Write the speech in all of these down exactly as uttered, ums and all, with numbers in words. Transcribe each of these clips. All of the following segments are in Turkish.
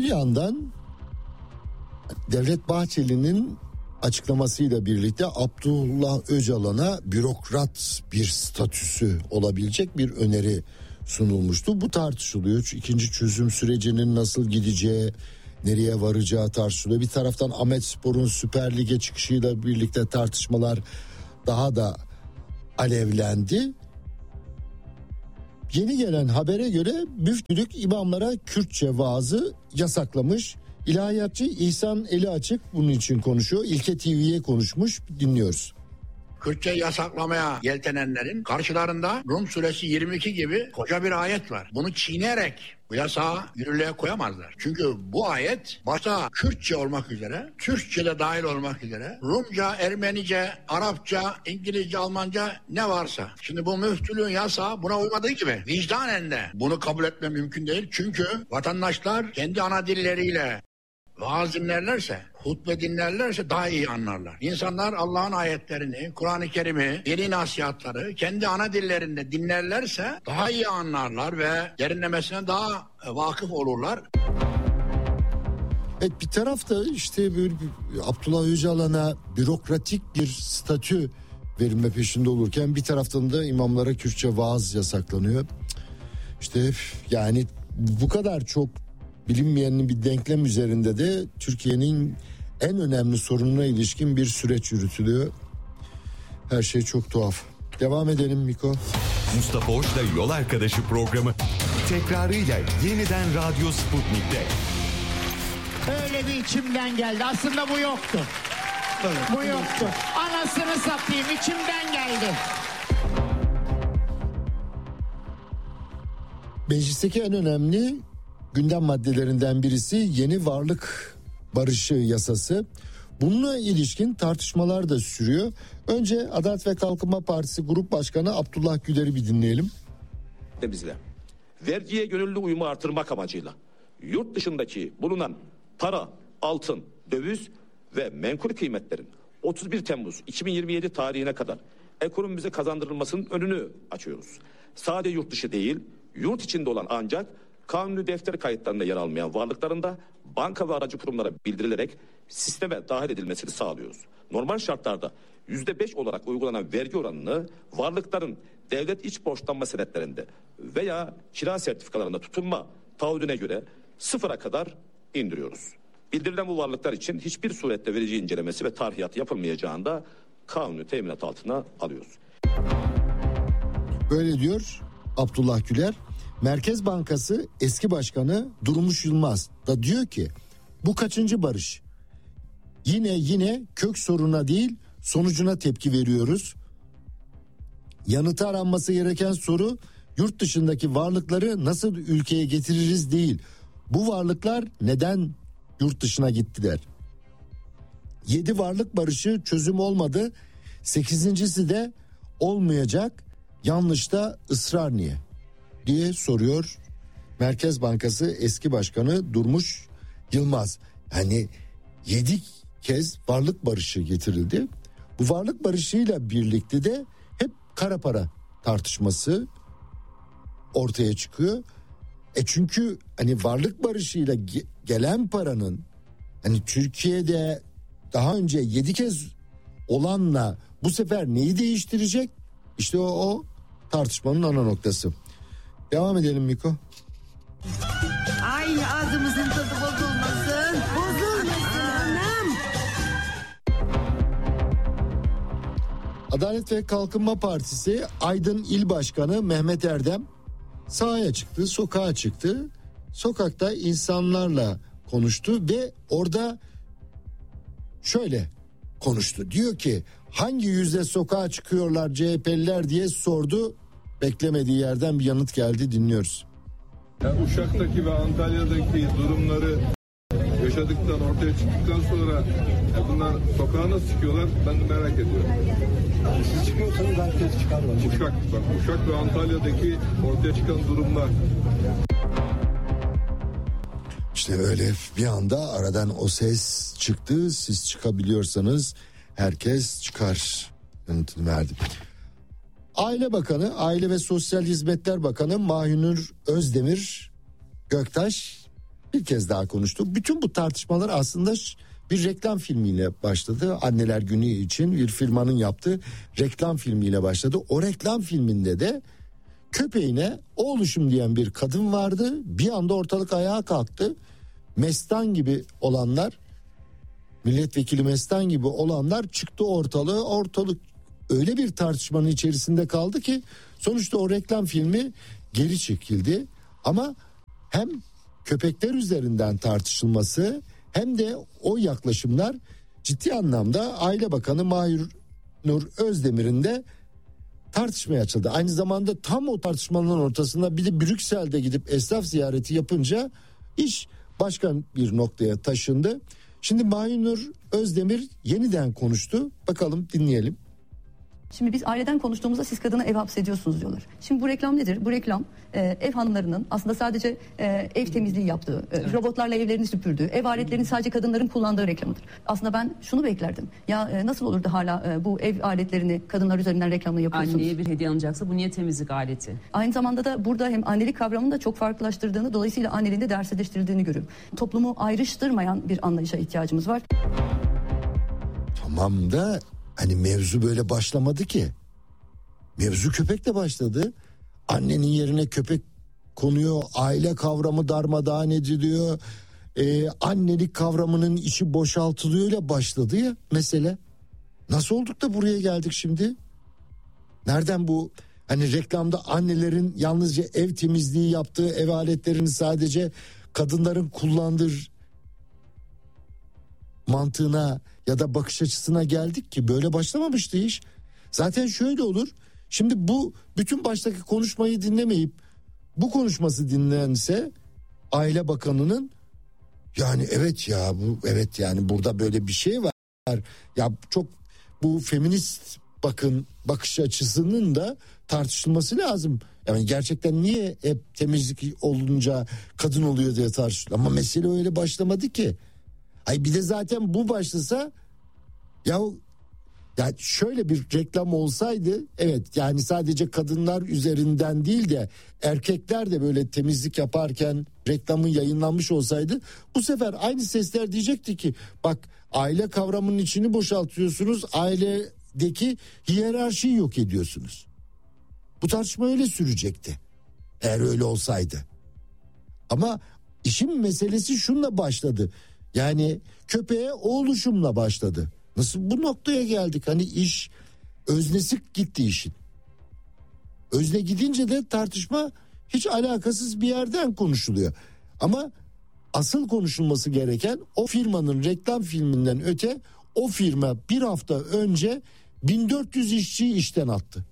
Bir yandan Devlet Bahçeli'nin açıklamasıyla birlikte Abdullah Öcalan'a bürokrat bir statüsü olabilecek bir öneri sunulmuştu. Bu tartışılıyor. İkinci çözüm sürecinin nasıl gideceği, nereye varacağı tartışılıyor. Bir taraftan Ahmetspor'un Süper Lig'e çıkışıyla birlikte tartışmalar daha da alevlendi. Yeni gelen habere göre müftülük imamlara Kürtçe vaazı yasaklamış. İlahiyatçı İhsan Eli Açık bunun için konuşuyor. İlke T V'ye konuşmuş, dinliyoruz. Kürtçe yasaklamaya yeltenenlerin karşılarında Rum suresi yirmi iki gibi koca bir ayet var. Bunu çiğneyerek bu yasağı yürürlüğe koyamazlar. Çünkü bu ayet başta Kürtçe olmak üzere, Türkçe de dahil olmak üzere, Rumca, Ermenice, Arapça, İngilizce, Almanca ne varsa. Şimdi bu müftülüğün yasağı buna uymadığı gibi vicdanen de bunu kabul etme mümkün değil. Çünkü vatandaşlar kendi ana dilleriyle vaaz dinlerlerse, hutbe dinlerlerse daha iyi anlarlar. İnsanlar Allah'ın ayetlerini, Kur'an-ı Kerim'i, dini nasihatları kendi ana dillerinde dinlerlerse daha iyi anlarlar ve derinlemesine daha vakıf olurlar. Evet, bir tarafta işte böyle bir Abdullah Öcalan'a bürokratik bir statü verilme peşinde olurken bir taraftan da imamlara Kürtçe vaaz yasaklanıyor. İşte yani bu kadar çok bilinmeyenin bir denklem üzerinde de Türkiye'nin en önemli sorununa ilişkin bir süreç yürütülüyor. Her şey çok tuhaf. Devam edelim Miko. Mustafa Hoş'la Yol Arkadaşı programı tekrarıyla yeniden Radyo Sputnik'te. Öyle bir içimden geldi. Aslında bu yoktu. Evet. Bu yoktu. Anasını satayım, içimden geldi. Meclisteki en önemli gündem maddelerinden birisi yeni varlık barışı yasası. Bununla ilişkin tartışmalar da sürüyor. Önce Adalet ve Kalkınma Partisi Grup Başkanı Abdullah Güler'i bir dinleyelim. De bizle vergiye gönüllü uyumu artırmak amacıyla yurt dışındaki bulunan para, altın, döviz ve menkul kıymetlerin otuz bir Temmuz iki bin yirmi yedi tarihine kadar ekonomimize kazandırılmasının önünü açıyoruz. Sadece yurt dışı değil, yurt içinde olan ancak kanuni defter kayıtlarında yer almayan varlıklarında banka ve aracı kurumlara bildirilerek sisteme dahil edilmesini sağlıyoruz. Normal şartlarda yüzde beş olarak uygulanan vergi oranını varlıkların devlet iç borçlanma senetlerinde veya kira sertifikalarında tutulma taahhüdüne göre sıfıra kadar indiriyoruz. Bildirilen bu varlıklar için hiçbir surette verici incelemesi ve tarhiyat yapılmayacağını da kanuni teminat altına alıyoruz. Böyle diyor Abdullah Güler. Merkez Bankası eski başkanı Durmuş Yılmaz da diyor ki bu kaçıncı barış? Yine yine kök soruna değil sonucuna tepki veriyoruz. Yanıtı aranması gereken soru yurt dışındaki varlıkları nasıl ülkeye getiririz değil. Bu varlıklar neden yurt dışına gittiler? Yedi varlık barışı çözüm olmadı. Sekizincisi de olmayacak. Yanlışta ısrar niye? Diye soruyor Merkez Bankası eski başkanı Durmuş Yılmaz. Hani yedi kez varlık barışı getirildi. Bu varlık barışıyla birlikte de hep kara para tartışması ortaya çıkıyor. E çünkü hani varlık barışıyla ge- gelen paranın hani Türkiye'de daha önce yedi kez olanla bu sefer neyi değiştirecek? İşte o, o tartışmanın ana noktası. Devam edelim Miko. Ay ağzımızın tadı bozulmasın. Bozulmasın anam. Adalet ve Kalkınma Partisi Aydın İl Başkanı Mehmet Erdem sahaya çıktı, sokağa çıktı. Sokakta insanlarla konuştu ve orada şöyle konuştu. Diyor ki hangi yüzle sokağa çıkıyorlar C H P'liler diye sordu. Beklemediği yerden bir yanıt geldi, dinliyoruz. Yani Uşak'taki ve Antalya'daki durumları yaşadıktan ortaya çıktıktan sonra ya bunlar sokağa nasıl çıkıyorlar ben de merak ediyorum. Siz çıkıyorsanız herkes çıkar. Uşak, bak Uşak ve Antalya'daki ortaya çıkan durumlar. İşte öyle bir anda aradan o ses çıktı. Siz çıkabiliyorsanız herkes çıkar yanıtını verdi. Aile Bakanı, Aile ve Sosyal Hizmetler Bakanı Mahinur Özdemir Göktaş bir kez daha konuştu. Bütün bu tartışmalar aslında bir reklam filmiyle başladı. Anneler Günü için bir firmanın yaptığı reklam filmiyle başladı. O reklam filminde de köpeğine oğluşum diyen bir kadın vardı. Bir anda ortalık ayağa kalktı. Mestan gibi olanlar, milletvekili Mestan gibi olanlar çıktı ortalığı. Ortalık öyle bir tartışmanın içerisinde kaldı ki sonuçta o reklam filmi geri çekildi. Ama hem köpekler üzerinden tartışılması hem de o yaklaşımlar ciddi anlamda Aile Bakanı Mahir-Nur Özdemir'in de tartışmaya açıldı. Aynı zamanda tam o tartışmanın ortasında bir de Brüksel'de gidip esnaf ziyareti yapınca iş başka bir noktaya taşındı. Şimdi Mahir-Nur Özdemir yeniden konuştu. Bakalım dinleyelim. Şimdi biz aileden konuştuğumuzda siz kadına ev hapsediyorsunuz diyorlar. Şimdi bu reklam nedir? Bu reklam e, ev hanımlarının aslında sadece e, ev temizliği yaptığı, e, evet. robotlarla evlerini süpürdüğü, ev aletlerini sadece kadınların kullandığı reklamıdır. Aslında ben şunu beklerdim. Ya e, nasıl olur da hala e, bu ev aletlerini kadınlar üzerinden reklamını yapıyorsunuz? Anneye bir hediye alınacaksa bu niye temizlik aleti? Aynı zamanda da burada hem annelik kavramını da çok farklılaştırdığını, dolayısıyla anneliğin de değersizleştirildiğini görüyorum. Toplumu ayrıştırmayan bir anlayışa ihtiyacımız var. Tamam da hani mevzu böyle başlamadı ki. Mevzu köpekle başladı. Annenin yerine köpek konuyor. Aile kavramı darmadağın ediliyor. Ee, annelik kavramının içi boşaltılıyor ile başladı ya mesele. Nasıl olduk da buraya geldik şimdi? Nereden bu? Hani reklamda annelerin yalnızca ev temizliği yaptığı ev aletlerini sadece kadınların kullandığı mantığına ya da bakış açısına geldik ki böyle başlamamıştı iş. Zaten şöyle olur. Şimdi bu bütün baştaki konuşmayı dinlemeyip bu konuşması dinlense Aile Bakanı'nın yani evet ya bu evet yani burada böyle bir şey var. Ya çok bu feminist bakın bakış açısının da tartışılması lazım. Yani gerçekten niye hep temizlik olunca kadın oluyor diye tartışılıyor. Ama mesele öyle başlamadı ki. Ay bir de zaten bu başlasa ya ya şöyle bir reklam olsaydı evet yani sadece kadınlar üzerinden değil de erkekler de böyle temizlik yaparken reklamın yayınlanmış olsaydı bu sefer aynı sesler diyecekti ki bak aile kavramının içini boşaltıyorsunuz, ailedeki hiyerarşiyi yok ediyorsunuz. Bu tartışma öyle sürecekti eğer öyle olsaydı. Ama işin meselesi şunla başladı. Yani köpeğe oğluşumla başladı. Nasıl bu noktaya geldik? Hani iş öznesi gitti işin. Özne gidince de tartışma hiç alakasız bir yerden konuşuluyor. Ama asıl konuşulması gereken o firmanın reklam filminden öte o firma bir hafta önce bin dört yüz işçiyi işten attı.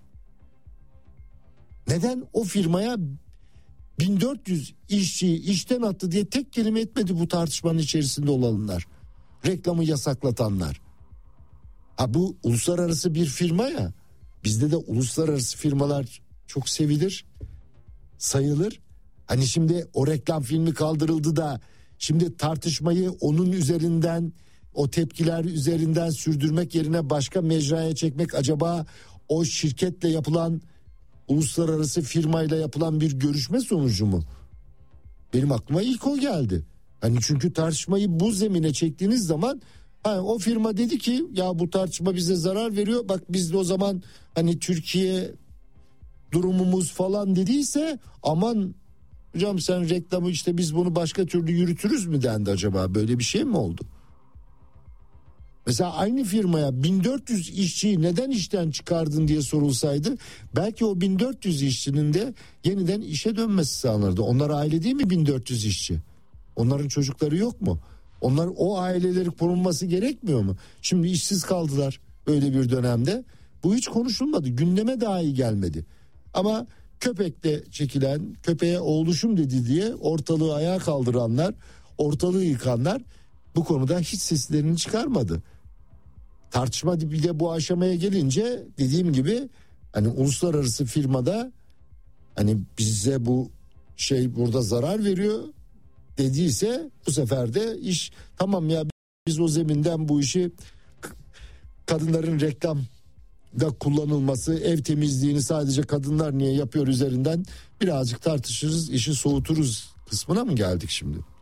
Neden o firmaya bin dört yüz işçiyi işten attı diye tek kelime etmedi bu tartışmanın içerisinde olanlar. Reklamı yasaklatanlar. Ha bu uluslararası bir firma ya. Bizde de uluslararası firmalar çok sevilir, sayılır. Hani şimdi o reklam filmi kaldırıldı da şimdi tartışmayı onun üzerinden, o tepkiler üzerinden sürdürmek yerine başka mecraya çekmek acaba o şirketle yapılan, uluslararası firmayla yapılan bir görüşme sonucu mu? Benim aklıma ilk o geldi. Hani çünkü tartışmayı bu zemine çektiğiniz zaman ha, o firma dedi ki ya bu tartışma bize zarar veriyor. Bak biz de o zaman hani Türkiye durumumuz falan dediyse aman hocam sen reklamı işte biz bunu başka türlü yürütürüz mü dendi acaba? Böyle bir şey mi oldu? Mesela aynı firmaya bin dört yüz işçiyi neden işten çıkardın diye sorulsaydı belki o bin dört yüz işçinin de yeniden işe dönmesi sağlanırdı. Onlar aile değil mi bin dört yüz işçi? Onların çocukları yok mu? Onlar o aileleri korunması gerekmiyor mu? Şimdi işsiz kaldılar öyle bir dönemde. Bu hiç konuşulmadı. Gündeme dahi gelmedi. Ama köpekle çekilen, köpeğe oğluşum dedi diye ortalığı ayağa kaldıranlar, ortalığı yıkanlar bu konuda hiç seslerini çıkarmadı. Tartışma bir de bu aşamaya gelince dediğim gibi hani uluslararası firmada hani bize bu şey burada zarar veriyor dediyse bu sefer de iş tamam ya biz o zeminden bu işi kadınların reklamda kullanılması, ev temizliğini sadece kadınlar niye yapıyor üzerinden birazcık tartışırız, işi soğuturuz kısmına mı geldik şimdi?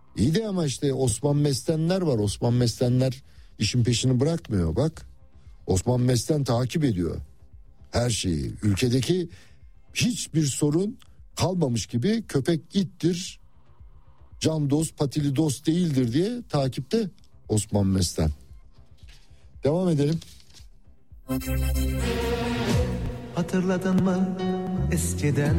İyi de ama işte Osman Mestenler var. Osman Mestenler işin peşini bırakmıyor bak. Osman Mesten takip ediyor her şeyi. Ülkedeki hiçbir sorun kalmamış gibi köpek ittir, can dost patili dost değildir diye takipte Osman Mesten. Devam edelim. Hatırladın mı eskiden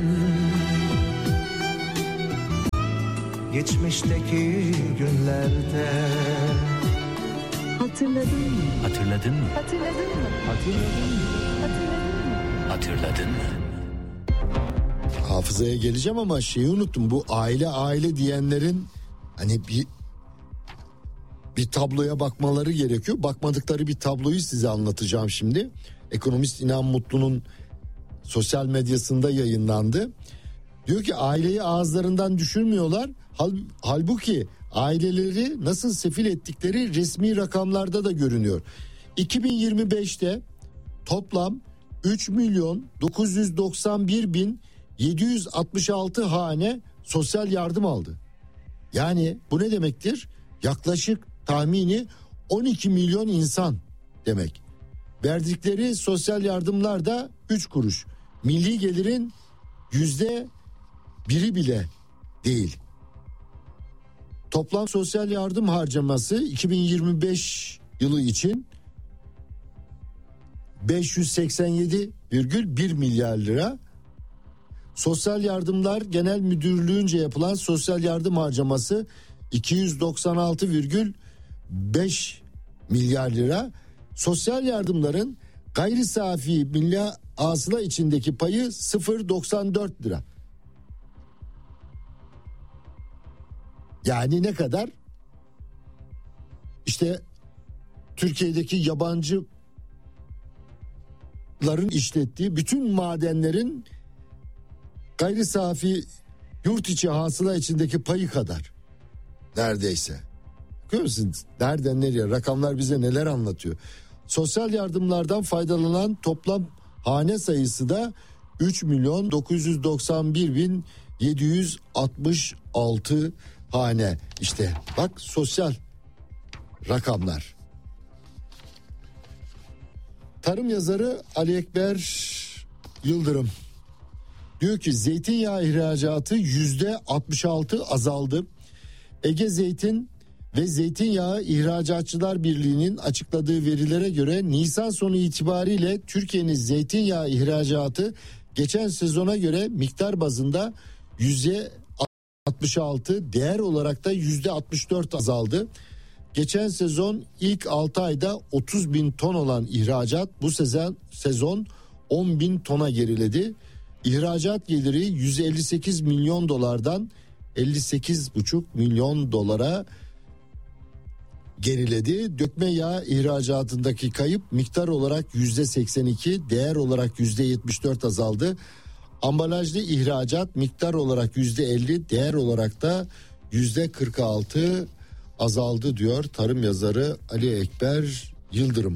geçmişteki günlerde? Hatırladın mı? Hatırladın mı? Hatırladın mı? Hatırladın mı? Hatırladın mı? Hatırladın mı? Hafızaya geleceğim ama şeyi unuttum. Bu aile aile diyenlerin hani bir bir tabloya bakmaları gerekiyor. Bakmadıkları bir tabloyu size anlatacağım şimdi. Ekonomist İnan Mutlu'nun sosyal medyasında yayınlandı. Diyor ki aileyi ağızlarından düşürmüyorlar. Hal, halbuki aileleri nasıl sefil ettikleri resmi rakamlarda da görünüyor. iki bin yirmi beşte toplam üç milyon dokuz yüz doksan bir bin yedi yüz altmış altı hane sosyal yardım aldı. Yani bu ne demektir? Yaklaşık tahmini on iki milyon insan demek. Verdikleri sosyal yardımlar da üç kuruş. Milli gelirin yüzde biri bile değil. Toplam sosyal yardım harcaması iki bin yirmi beş yılı için beş yüz seksen yedi virgül bir milyar lira. Sosyal Yardımlar Genel Müdürlüğü'nce yapılan sosyal yardım harcaması iki yüz doksan altı virgül beş milyar lira. Sosyal yardımların gayri safi milli hasıla içindeki payı sıfır virgül doksan dört lira. Yani ne kadar? İşte Türkiye'deki yabancıların işlettiği bütün madenlerin gayri safi yurt içi hasıla içindeki payı kadar. Neredeyse. Görüyor musun? Nereden nereye? Rakamlar bize neler anlatıyor? Sosyal yardımlardan faydalanan toplam hane sayısı da üç milyon dokuz yüz doksan bir bin yedi yüz altmış altı hane. İşte bak sosyal rakamlar. Tarım yazarı Ali Ekber Yıldırım diyor ki zeytinyağı ihracatı yüzde altmış altı azaldı. Ege Zeytin ve Zeytinyağı İhracatçılar Birliği'nin açıkladığı verilere göre Nisan sonu itibariyle Türkiye'nin zeytinyağı ihracatı geçen sezona göre miktar bazında yüzde altmış altı, değer olarak da yüzde altmış dört azaldı. Geçen sezon ilk altı ayda otuz bin ton olan ihracat bu sezon, sezon on bin tona geriledi. İhracat geliri yüz elli sekiz milyon dolardan elli sekiz buçuk milyon dolara geriledi. Dökme yağ ihracatındaki kayıp miktar olarak yüzde seksen iki, değer olarak yüzde yetmiş dört azaldı. Ambalajlı ihracat miktar olarak yüzde elli, değer olarak da yüzde kırk altı azaldı diyor tarım yazarı Ali Ekber Yıldırım.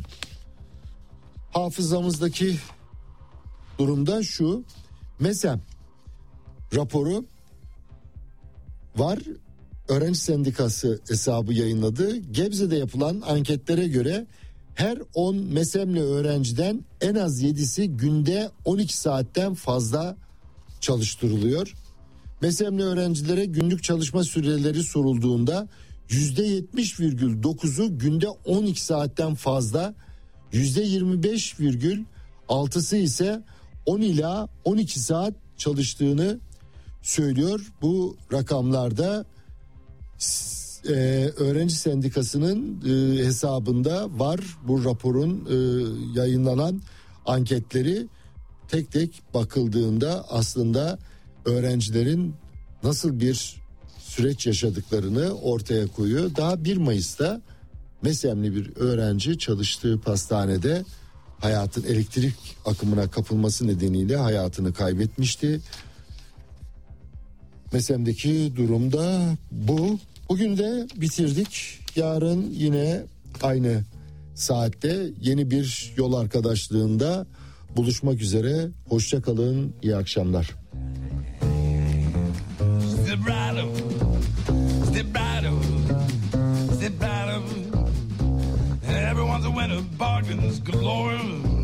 Hafızamızdaki durumda şu: MESEM raporu var. Öğrenci Sendikası hesabı yayınladı. Gebze'de yapılan anketlere göre her on MESEM'li öğrenciden en az yedisi günde on iki saatten fazla çalıştırılıyor. MESEM'li öğrencilere günlük çalışma süreleri sorulduğunda yüzde yetmiş virgül dokuzu günde on iki saatten fazla, yüzde yirmi beş virgül altısı ise on ila on iki saat çalıştığını söylüyor. Bu rakamlarda e, öğrenci sendikasının e, hesabında var. Bu raporun e, yayınlanan anketleri tek tek bakıldığında aslında öğrencilerin nasıl bir süreç yaşadıklarını ortaya koyuyor. Daha bir Mayıs'ta MESEM'li bir öğrenci çalıştığı pastanede hayatın elektrik akımına kapılması nedeniyle hayatını kaybetmişti. MESEM'deki durumda bu. Bugün de bitirdik. Yarın yine aynı saatte yeni bir yol arkadaşlığında buluşmak üzere. Hoşça kalın, iyi akşamlar. Vibrato, vibrato. ones that went to bargains galore.